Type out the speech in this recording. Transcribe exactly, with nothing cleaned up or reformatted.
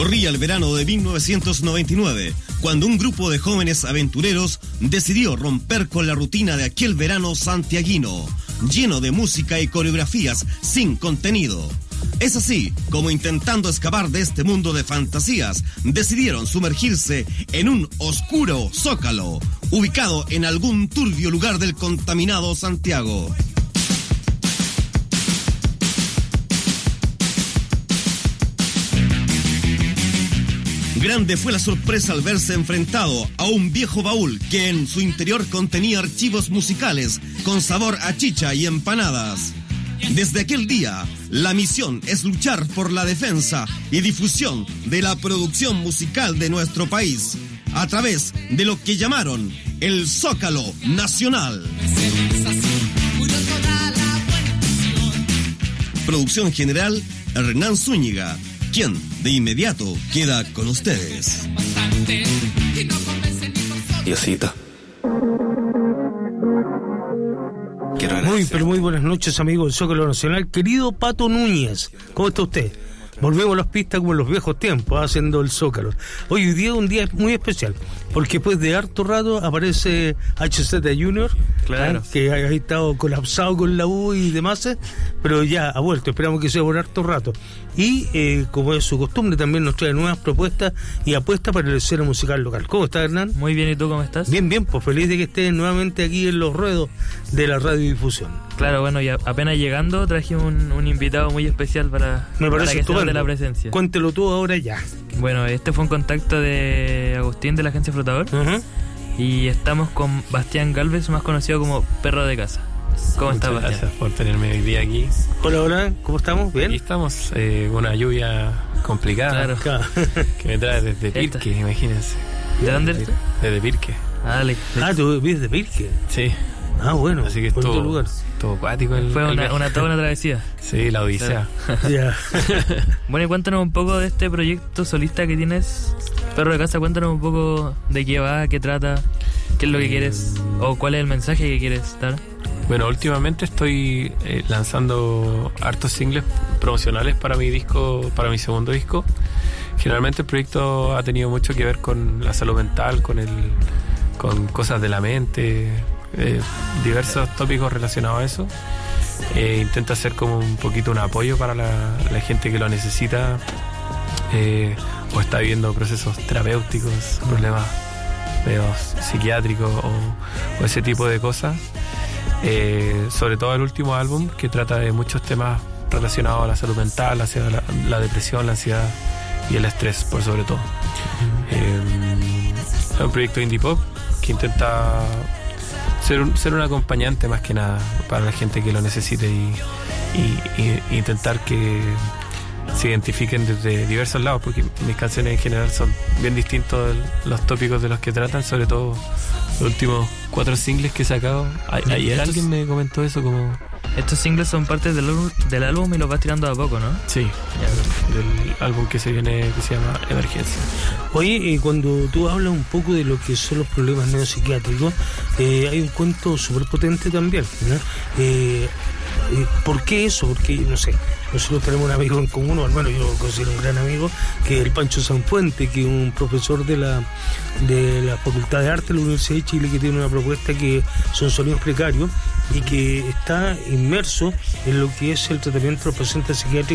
Corría el verano de mil novecientos noventa y nueve, cuando un grupo de jóvenes aventureros decidió romper con la rutina de aquel verano santiaguino, lleno de música y coreografías sin contenido. Es así como, intentando escapar de este mundo de fantasías, decidieron sumergirse en un oscuro zócalo, ubicado en algún turbio lugar del contaminado Santiago. Grande fue la sorpresa al verse enfrentado a un viejo baúl que en su interior contenía archivos musicales con sabor a chicha y empanadas. Desde aquel día, la misión es luchar por la defensa y difusión de la producción musical de nuestro país, a través de lo que llamaron el Zócalo Nacional. Producción general, Hernán Zúñiga, quien de inmediato queda con ustedes. Diosito. Muy, pero muy buenas noches, amigos del Zócalo Nacional. Querido Pato Núñez, ¿cómo está usted? Volvemos a las pistas como en los viejos tiempos, haciendo el Zócalo. Hoy, hoy día es un día muy especial, porque después de harto rato aparece H Z Junior, claro, ¿eh? Que ha estado colapsado con la U y demás, pero ya ha vuelto, esperamos que sea por harto rato. Y, eh, como es su costumbre, también nos trae nuevas propuestas y apuestas para el escena musical local. ¿Cómo estás, Hernán? Muy bien, ¿y tú cómo estás? Bien, bien, pues feliz de que estés nuevamente aquí en los ruedos de la radiodifusión. Claro, bueno, y apenas llegando traje un, un invitado muy especial para, Me para parece que estupendo. se note la presencia. Cuéntelo tú ahora ya. Bueno, este fue un contacto de Agustín de la agencia Flotador, Uh-huh. y estamos con Bastián Galvez, más conocido como Perro de Casa. ¿Cómo estás, Bastián? Gracias por tenerme hoy día aquí. Hola, hola, ¿cómo estamos? ¿Bien? Aquí estamos, eh, una lluvia complicada, Claro. que me trae desde Esta. Pirque, imagínense. ¿De dónde eres tú? Desde Pirque, Ah, dale. Ah, tú vives de Pirque. sí. Ah, bueno, Así que es bonito todo, lugar. todo acuático. El, Fue el una, viaje. una, toda una travesía. Sí, la odisea. Ya. Bueno, y cuéntanos un poco de este proyecto solista que tienes, Perro de Casa. Cuéntanos un poco de qué va, qué trata, qué es lo que quieres, o cuál es el mensaje que quieres dar. Bueno, últimamente estoy eh, lanzando hartos singles promocionales para mi disco, para mi segundo disco. Generalmente el proyecto ha tenido mucho que ver con la salud mental, con el, con cosas de la mente, eh, diversos tópicos relacionados a eso. Eh, intenta ser como un poquito un apoyo para la, la gente que lo necesita, eh, o está viviendo procesos terapéuticos, problemas medio psiquiátricos o, o ese tipo de cosas. Eh, sobre todo el último álbum, que trata de muchos temas relacionados a la salud mental, la, la, la depresión, la ansiedad y el estrés, por sobre todo. Eh, es un proyecto indie pop que intenta ser, un, ser un acompañante más que nada para la gente que lo necesite, y, y, y intentar que se identifiquen desde diversos lados, porque mis canciones en general son bien distintos de los tópicos de los que tratan, sobre todo los últimos cuatro singles que he sacado. A, ayer Estos- alguien me comentó eso, como... Estos singles son parte del, álbum- del álbum y los vas tirando a poco, ¿no? Sí, del álbum que se viene, que se llama Emergencia. Oye, eh, cuando tú hablas un poco de lo que son los problemas neuropsiquiátricos, eh, hay un cuento súper potente también, ¿no? Eh, eh, ¿Por qué eso? Porque, no sé, nosotros tenemos un amigo en común, o al menos yo lo considero un gran amigo, que es el Pancho Sanfuente, que es un profesor de la de la Facultad de Arte de la Universidad de Chile, que tiene una propuesta que son sonidos precarios y que está inmerso en lo que es el tratamiento de los pacientes psiquiátricos